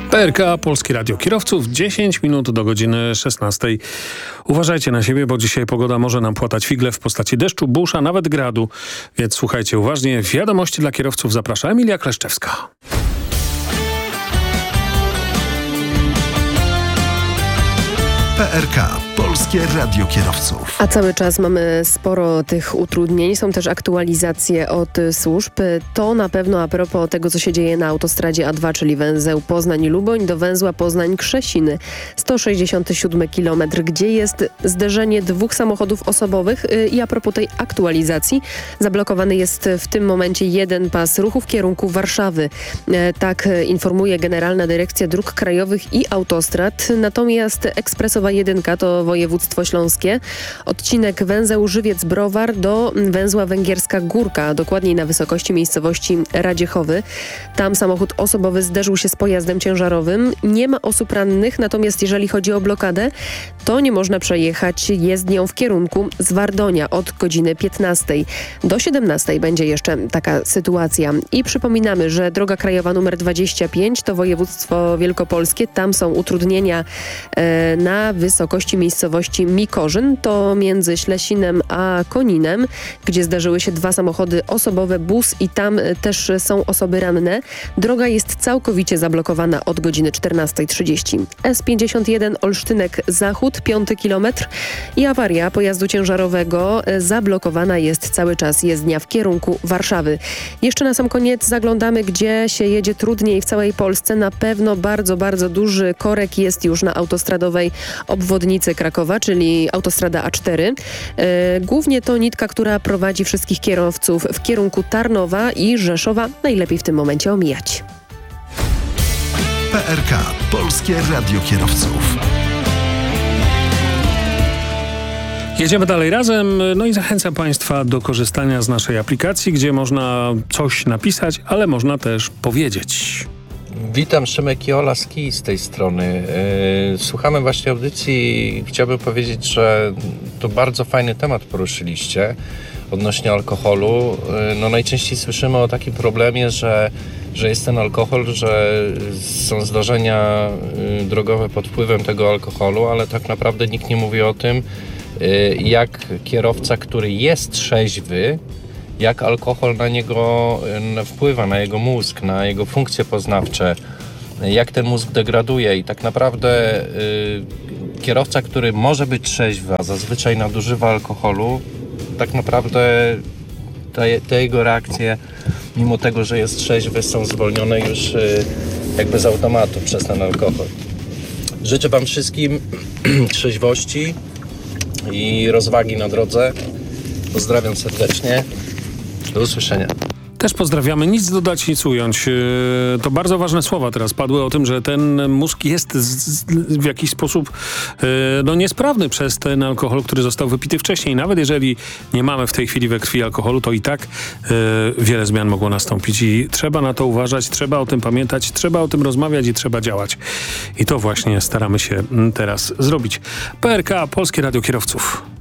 PRK, Polskie Radio Kierowców, 10 minut do godziny 16. Uważajcie na siebie, bo dzisiaj pogoda może nam płatać figle w postaci deszczu, burz, a nawet gradu. Więc słuchajcie uważnie. Wiadomości dla kierowców zaprasza Emilia Kleszczewska. PRK, Polskie Radio Kierowców. A cały czas mamy sporo tych utrudnień. Są też aktualizacje od służb. To na pewno a propos tego, co się dzieje na autostradzie A2, czyli węzeł Poznań-Luboń do węzła Poznań-Krzesiny. 167 km, gdzie jest zderzenie dwóch samochodów osobowych. I a propos tej aktualizacji, zablokowany jest w tym momencie jeden pas ruchu w kierunku Warszawy. Tak informuje Generalna Dyrekcja Dróg Krajowych i Autostrad. Natomiast ekspresowa jedynka to województwo śląskie. Odcinek węzeł Żywiec-Browar do węzła Węgierska Górka, dokładniej na wysokości miejscowości Radziechowy. Tam samochód osobowy zderzył się z pojazdem ciężarowym. Nie ma osób rannych, natomiast jeżeli chodzi o blokadę, to nie można przejechać jezdnią w kierunku z Wardonia od godziny 15 do 17 będzie jeszcze taka sytuacja. I przypominamy, że droga krajowa numer 25 to województwo wielkopolskie. Tam są utrudnienia na wysokości miejscowości Mikorzyn, to między Ślesinem a Koninem, gdzie zdarzyły się dwa samochody osobowe, bus i tam też są osoby ranne. Droga jest całkowicie zablokowana od godziny 14:30. S51 Olsztynek-Zachód, 5 kilometr i awaria pojazdu ciężarowego. Zablokowana jest cały czas jezdnia w kierunku Warszawy. Jeszcze na sam koniec zaglądamy, gdzie się jedzie trudniej w całej Polsce. Na pewno bardzo, bardzo duży korek jest już na autostradowej obwodnicy Krakowa, czyli autostrada A4. Głównie to nitka, która prowadzi wszystkich kierowców w kierunku Tarnowa i Rzeszowa. Najlepiej w tym momencie omijać. PRK, Polskie Radio Kierowców. Jedziemy dalej razem, no i zachęcam Państwa do korzystania z naszej aplikacji, gdzie można coś napisać, ale można też powiedzieć. Witam, Szymek i Ola z Kij z tej strony. Słuchamy właśnie audycji i chciałbym powiedzieć, że to bardzo fajny temat poruszyliście odnośnie alkoholu. No najczęściej słyszymy o takim problemie, że jest ten alkohol, że są zdarzenia drogowe pod wpływem tego alkoholu, ale tak naprawdę nikt nie mówi o tym, jak kierowca, który jest trzeźwy, jak alkohol na niego wpływa, na jego mózg, na jego funkcje poznawcze, jak ten mózg degraduje i tak naprawdę kierowca, który może być trzeźwy, a zazwyczaj nadużywa alkoholu, tak naprawdę te jego reakcje, mimo tego, że jest trzeźwy, są zwolnione już jakby z automatu przez ten alkohol. Życzę Wam wszystkim trzeźwości i rozwagi na drodze. Pozdrawiam serdecznie. Do usłyszenia. Też pozdrawiamy. Nic dodać, nic ująć. To bardzo ważne słowa teraz padły o tym, że ten mózg jest w jakiś sposób niesprawny przez ten alkohol, który został wypity wcześniej. Nawet jeżeli nie mamy w tej chwili we krwi alkoholu, to i tak wiele zmian mogło nastąpić i trzeba na to uważać, trzeba o tym pamiętać, trzeba o tym rozmawiać i trzeba działać. I to właśnie staramy się teraz zrobić. PRK, Polskie Radio Kierowców.